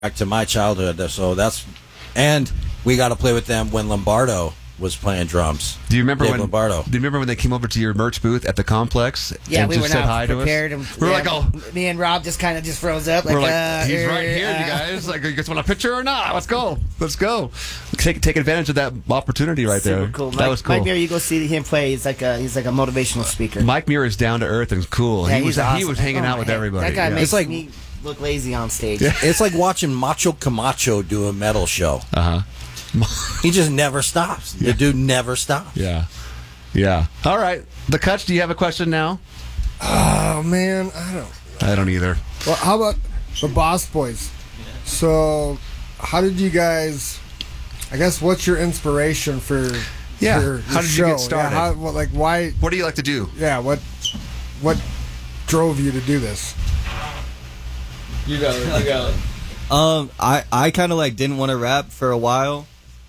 back to my childhood. So that's, and we got to play with them when Lombardo was playing drums. Do you remember Dave when Lombardo? Do you remember when they came over to your merch booth at the complex? Yeah, and we just were said not hi prepared. To us? And, We were yeah, like, oh, me and Rob just kind of just froze up. Like, we're like, he's right here, you guys. Like, you guys want a picture or not? Let's go. Take advantage of that opportunity right there. Super cool. That was cool. Mike Muir, you go see him play. He's like a motivational speaker. Mike Muir is down to earth and cool. Yeah, he was awesome. hanging out with everybody. That guy yeah. makes It's like- me look lazy on stage. It's like watching Macho Camacho do a metal show. He just never stops. The dude never stops. Yeah. All right. The Kutch, do you have a question now? Oh man, I don't either. Well, how about the Boss Boys? So, how did you guys? I guess what's your inspiration for? Yeah. your How did show? you get started? Yeah, why? What do you like to do? Yeah, what drove you to do this? You got it. I kind of like didn't want to rap for a while,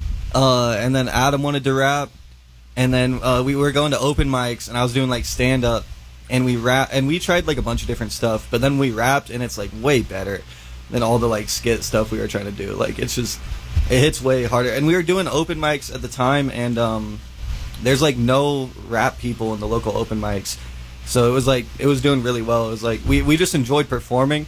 and then Adam wanted to rap, and then we were going to open mics, and I was doing like stand up, and we tried like a bunch of different stuff, but then we rapped, and it's like way better than all the like skit stuff we were trying to do. Like it hits way harder, and we were doing open mics at the time, and there's like no rap people in the local open mics. So it was doing really well. It was like we just enjoyed performing.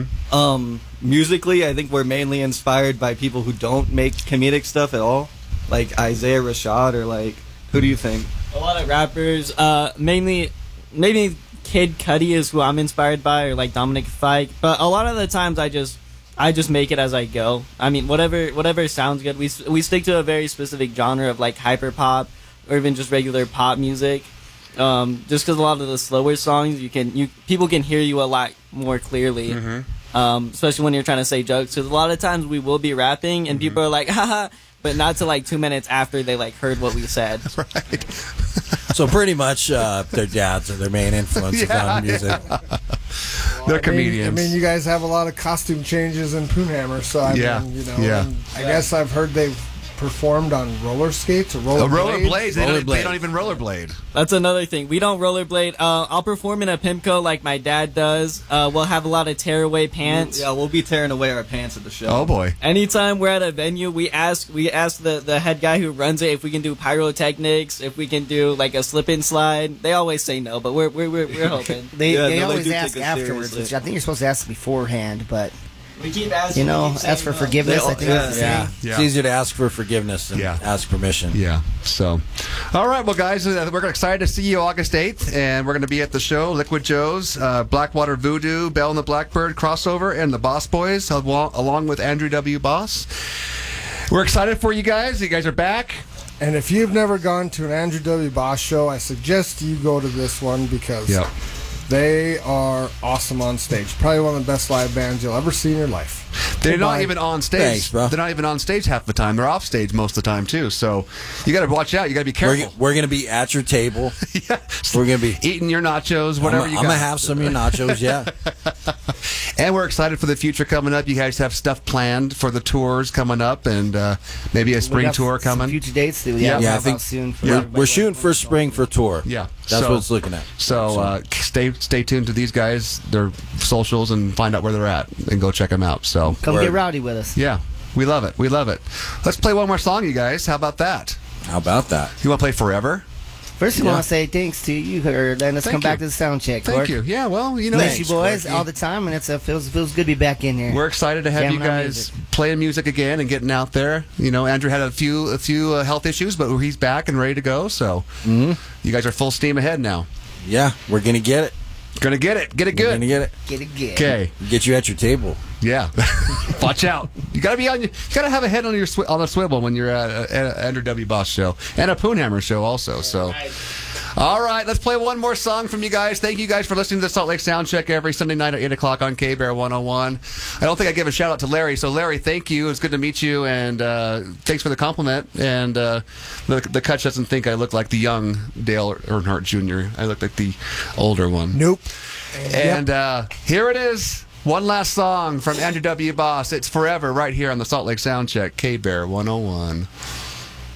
Musically, I think we're mainly inspired by people who don't make comedic stuff at all, like Isaiah Rashad or like who do you think? A lot of rappers, mainly maybe Kid Cudi is who I'm inspired by, or like Dominic Fike. But a lot of the times I just make it as I go. I mean, whatever sounds good. We stick to a very specific genre of like hyper pop or even just regular pop music. Just because a lot of the slower songs, people can hear you a lot more clearly, especially when you're trying to say jokes. Because a lot of times we will be rapping and people are like, haha, but not till like 2 minutes after they like heard what we said. Right. So pretty much their dads are their main influences on music. They're comedians. I mean, you guys have a lot of costume changes in Poonhammer, so I mean, you know, and I guess I've heard they've performed on roller skates or rollerblades. They Rollerblade. don't even rollerblade. That's another thing. We don't rollerblade. I'll perform in a Pimco like my dad does. We'll have a lot of tearaway pants. Yeah, we'll be tearing away our pants at the show. Oh boy. Anytime we're at a venue, we ask the head guy who runs it if we can do pyrotechnics, if we can do like a slip and slide. They always say no, but we're hoping. They always do ask take us afterwards, seriously. which I think you're supposed to ask beforehand, but We keep asking. ask for forgiveness. I think that's the Yeah. same. Yeah. It's easier to ask for forgiveness than ask permission. Yeah. So, all right, well, guys, we're excited to see you August 8th, and we're going to be at the show. Liquid Joe's, Blackwater Voodoo, Bell and the Blackbird crossover, and the Boss Boys, along with Andrew W. Boss. We're excited for you guys. You guys are back. And if you've never gone to an Andrew W. Boss show, I suggest you go to this one because they are awesome on stage. Probably one of the best live bands you'll ever see in your life. They're not even on stage. Thanks, bro. They're not even on stage half the time. They're off stage most of the time, too. So you got to watch out. You got to be careful. We're going to be at your table. Yeah. We're going to be eating your nachos, whatever you got. I'm going to have some of your nachos, yeah. And we're excited for the future coming up. You guys have stuff planned for the tours coming up, and maybe a spring tour Some coming. future dates that we Yeah, have I out think soon. For we're everybody. shooting for spring for tour. Yeah. That's So- what it's looking at. So stay tuned to these guys, their socials, and find out where they're at, and go check them out. So Come get rowdy with us. yeah, we love it. We love it. Let's play one more song, you guys. How about that? How about that? You want to play Forever? First, we want to say thanks to you for letting us Thank come back you. to the sound check. Thank Cork. you. Yeah, well, you know, Miss you boys Corky. all the time, and it feels good to be back in here. we're excited to have Jamming you on guys music. playing music again and getting out there. You know, Andrew had a few health issues, but he's back and ready to go. So you guys are full steam ahead now. Yeah, we're going to get it. Gonna get it. Get it We're going good. to get it. Get it good. Okay. Get you at your table. Yeah. Watch out. You gotta have a head on on a swivel when you're at an Andrew W. Boss show and a Poonhammer show also. So. All right, let's play one more song from you guys. Thank you guys for listening to the Salt Lake Soundcheck every Sunday night at 8 o'clock on K-Bear 101. I don't think I give a shout out to Larry. So, Larry, thank you. It's good to meet you, and thanks for the compliment. And the Kutch doesn't think I look like the young Dale Earnhardt Jr. I look like the older one. Nope. And here it is. One last song from Andrew W. Boss. It's Forever right here on the Salt Lake Soundcheck, K-Bear 101.